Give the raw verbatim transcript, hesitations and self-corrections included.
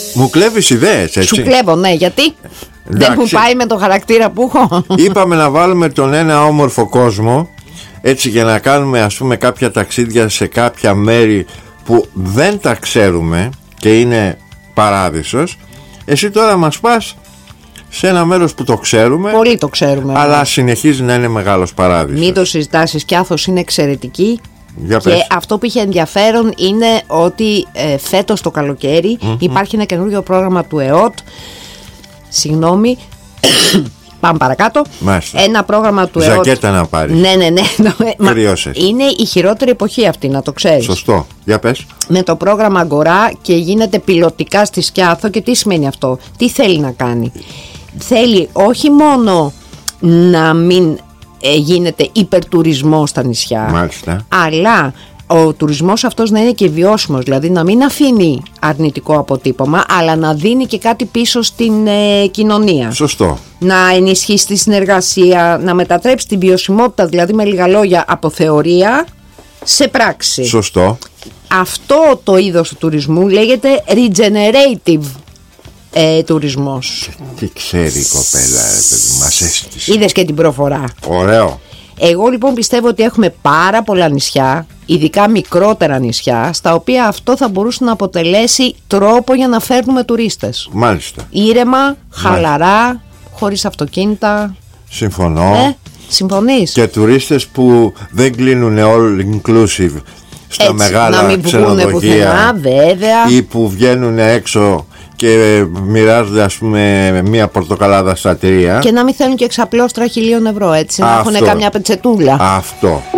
Μου κλέβεις ιδέες, έτσι. Σου κλέβω, ναι, γιατί Εντάξει. δεν μου πάει με το χαρακτήρα που έχω. Είπαμε να βάλουμε τον ένα όμορφο κόσμο, έτσι, για να κάνουμε, ας πούμε, κάποια ταξίδια σε κάποια μέρη που δεν τα ξέρουμε και είναι παράδεισος. Εσύ τώρα μας πας σε ένα μέρος που το ξέρουμε. Πολύ το ξέρουμε. Αλλά ναι. συνεχίζει να είναι μεγάλος παράδεισος. Μην το συζητάς, η Σκιάθος είναι εξαιρετική. Για Και πες. αυτό που είχε ενδιαφέρον είναι ότι ε, φέτος το καλοκαίρι mm-hmm. υπάρχει ένα καινούργιο πρόγραμμα του ΕΟΤ. Συγγνώμη. Πάμε παρακάτω. Μάλιστα. Ένα πρόγραμμα του ΕΟΤ. Ζακέτα να πάρεις. Ναι, ναι, ναι. Μα, είναι η χειρότερη εποχή αυτή, να το ξέρεις. Σωστό. Για πες. Με το πρόγραμμα Αγκορά και γίνεται πιλωτικά στη Σκιάθο. Και τι σημαίνει αυτό? Τι θέλει να κάνει? Θέλει όχι μόνο να μην ε, γίνεται υπερτουρισμό στα νησιά. Μάλιστα. Αλλά ο τουρισμός αυτός να είναι και βιώσιμος, δηλαδή να μην αφήνει αρνητικό αποτύπωμα, αλλά να δίνει και κάτι πίσω στην ε, κοινωνία. Σωστό. Να ενισχύσει τη συνεργασία, να μετατρέψει την βιωσιμότητα, δηλαδή με λίγα λόγια, από θεωρία σε πράξη. Σωστό. Αυτό το είδος του τουρισμού λέγεται regenerative ε, τουρισμός. Τι ξέρει η κοπέλα, ρε παιδί, μας έστησε. Είδες και την προφορά. Ωραίο. Εγώ λοιπόν πιστεύω ότι έχουμε πάρα πολλά νησιά, ειδικά μικρότερα νησιά, στα οποία αυτό θα μπορούσε να αποτελέσει τρόπο για να φέρνουμε τουρίστες. Μάλιστα. Ήρεμα, χαλαρά, χωρίς αυτοκίνητα. Συμφωνώ. Ε, συμφωνείς? Και τουρίστες που δεν κλείνουν all inclusive στα Έτσι, μεγάλα να μην βγούνε πουθενά, ξενοδοχεία, βέβαια. ή που βγαίνουν έξω και μοιράζονται, ας πούμε, μία πορτοκαλάδα στα τρία. Και να μην θέλουν και εξαπλώστρα χιλίων ευρώ, έτσι. Να Αυτό. έχουν καμιά πετσετούλα. Αυτό.